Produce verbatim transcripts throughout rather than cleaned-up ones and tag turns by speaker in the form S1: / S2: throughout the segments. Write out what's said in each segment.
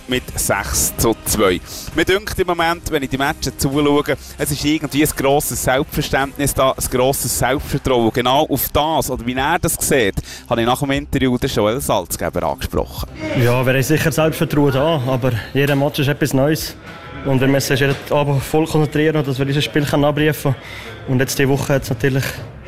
S1: mit sechs zu zwei. Mir dünkt im Moment, wenn ich die Matches zuschaue, es ist irgendwie ein grosses Selbstverständnis da, ein grosses Selbstvertrauen. Genau auf das, oder wie er das sieht, habe ich nach dem Interview den Joel Salzgeber angesprochen.
S2: Ja, wir haben sicher Selbstvertrauen da, aber jeder Match ist etwas Neues. Und wir müssen uns jeden Abend voll konzentrieren, dass wir dieses Spiel abrufen können. Und jetzt diese Woche hat es natürlich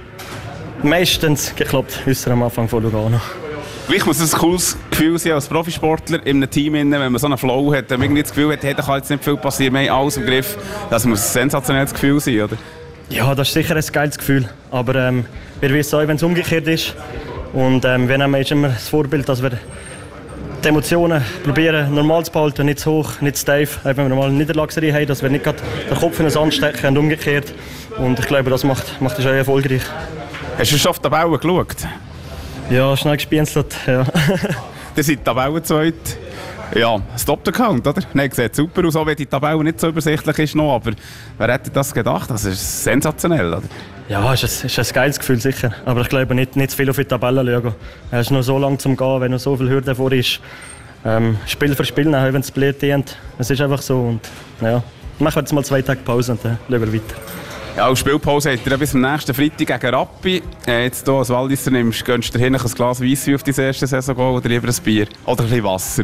S2: meistens geklappt, außer am Anfang von Lugano.
S1: Gleich muss es ein cooles Gefühl sein als Profisportler in einem Team, wenn man so einen Flow hat, wenn man irgendwie das Gefühl hat, hey, da kann jetzt nicht viel passieren, wir haben alles im Griff. Das muss ein sensationelles Gefühl sein, oder?
S2: Ja, das ist sicher ein geiles Gefühl. Aber ähm, wir wissen auch, wenn es umgekehrt ist. Und ähm, wir nehmen immer das Vorbild, dass wir die Emotionen probieren normal zu behalten, nicht zu hoch, nicht zu tief. Wenn wir normal eine Niederlagsserie haben, dass wir nicht gerade den Kopf in den Sand stecken und umgekehrt. Und ich glaube, das macht, macht uns auch erfolgreich.
S1: Hast du schon auf die Tabelle geschaut?
S2: Ja, schnell gespienzelt, ja.
S1: Ihr seid Tabellenzweit. Ja, Stop the Count, oder? Nein, sieht super aus, auch wenn die Tabelle nicht so übersichtlich ist noch, aber wer hätte das gedacht? Das ist sensationell, oder?
S2: Ja, es ist, ist ein geiles Gefühl, sicher. Aber ich glaube nicht, nicht zu viel auf die Tabelle schauen. Es ist noch so lange zum Gehen, wenn noch so viel Hürden vor ist. Ähm, Spiel für Spiel, wenn es blöd dient. Es ist einfach so. Und, ja, machen wir jetzt mal zwei Tage Pause und dann schauen wir weiter.
S1: Ja, als Spielpause habt ihr bis am nächsten Freitag gegen Rappi. Äh, jetzt hier als Walliser nimmst, gönnst du dir hin ein Glas Weisswein auf deine erste Saison gehen, oder lieber ein Bier? Oder ein bisschen Wasser?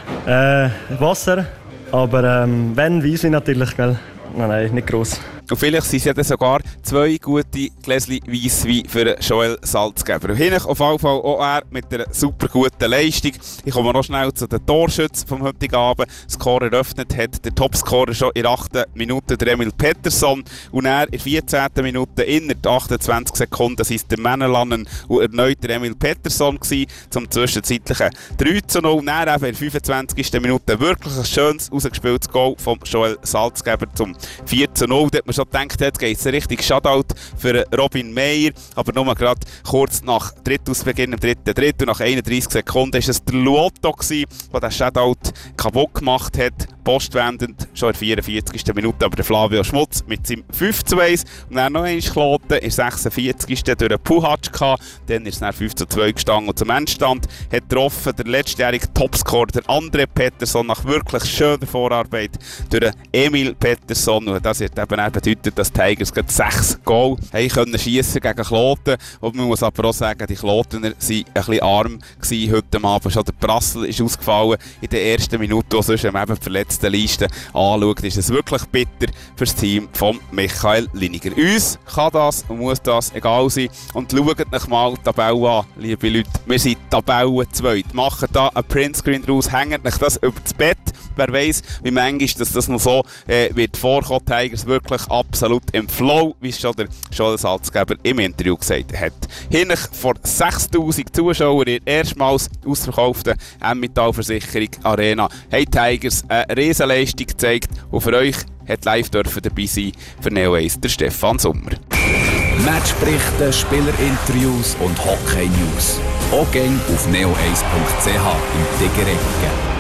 S2: Äh, Wasser, aber ähm, wenn Weisswein natürlich, gell? Nein, nein, nicht gross.
S1: Und vielleicht sind es ja dann sogar zwei gute Gläschen Weisswein für Joel Salzgeber. Und hinten auf jeden Fall auch er mit einer super guten Leistung. Ich komme noch schnell zu den Torschützen vom heutigen Abend. Das Score eröffnet hat der Topscorer schon in der achten Minute, der Emil Pettersson. Und er in der vierzehnten Minute, innerhalb achtundzwanzig Sekunden, das ist der Männerlannen und erneut der Emil Pettersson gewesen, zum zwischenzeitlichen drei zu null. Und dann eben in der fünfundzwanzigsten Minute wirklich ein schönes, rausgespieltes Goal von Joel Salzgeber zum vier zu null. Da hat man schon gedacht, jetzt geht es richtig Shutout für Robin Meyer, aber nur gerade kurz nach Drittausbeginn, im dritten Drittel, und nach einunddreißig Sekunden, war es der Luotto gewesen, der den Shutout kaputt gemacht hat, postwendend, schon in der vierundvierzigsten Minute, aber der Flavio Schmutz mit seinem fünf zu eins, und dann noch einmal Kloten, in der sechsundvierzigsten durch den Puhatschka, dann ist es dann fünf zu zwei gestanden und zum Endstand hat getroffen der letztjährige Topscorer, der André Pettersson, nach wirklich schöner Vorarbeit durch den Emil Pettersson, und das hat eben auch bedeutet, dass die Tigers gerade sechs Goal haben können schiessen gegen Kloten. Und man muss aber auch sagen, die Klotener waren ein bisschen arm gewesen heute Abend. Schon der Brassel ist ausgefallen in der ersten Minute, und sonst, wenn man eben die verletzten Liste anschaut, ist es wirklich bitter für das Team von Michael Liniger. Uns kann das und muss das egal sein. Und schaut euch mal die Tabelle an, liebe Leute. Wir sind Tabelle zwei. Macht da einen Printscreen draus, hängt euch das über das Bett. Wer weiss, wie manchmal dass das noch so äh, wird vorkommen. Tigers wirklich absolut im Flow, wie es schon der Joel Salzgeber im Interview gesagt hat. Hinten vor sechstausend Zuschauern in der erstmals ausverkauften Emmental-Versicherung Arena haben Tigers eine Riesenleistung gezeigt, und für euch hat live dürfen dabei sein für Neo eins der Stefan Sommer.
S3: Matchberichte, Spielerinterviews und Hockey-News. Auch gern auf neo eins punkt c h im Tigerecke.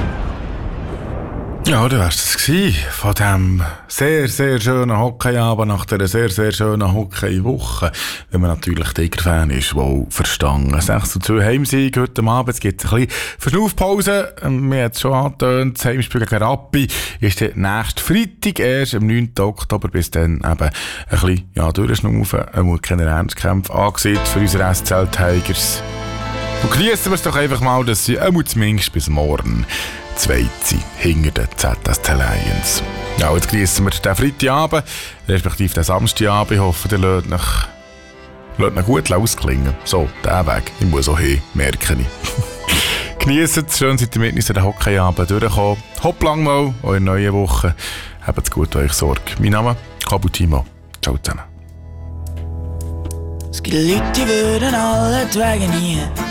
S4: Ja, das war es von diesem sehr, sehr schönen Hockeyabend nach dieser sehr, sehr schönen Hockeywoche. Wenn man natürlich Tiger-Fan ist, wohl verstanden. sechs zu zwei Heimsieg heute Abend. Es gibt ein bisschen Verschnaufpause. Wir haben es schon angetönt. Das Heimspiel gegen Rappi ist der nächste Freitag, erst am neunten Oktober. Bis dann eben ein bisschen ja, durchschnaufen. Er muss keine Ernstkämpfe angesehen für unsere S C L Tigers. Und genießen wir es doch einfach mal, dass sie äh, zumindest bis morgen Zweite hinter den Z S C Lions. Ja, jetzt genießen wir den Freitagabend, respektive den Samstagabend. Ich hoffe, der lässt nach gut ausklingen. So, der Weg. Ich muss auch hin, merke ich. Genießen es, schön seid ihr mit uns den Hockeyabend durchgekommen. Hopp lang mal, eure neue Woche. Habt gut euch Sorge. Mein Name ist Kabu Timo. Ciao zusammen.
S5: Es gibt Leute, die würden alle die Wege nie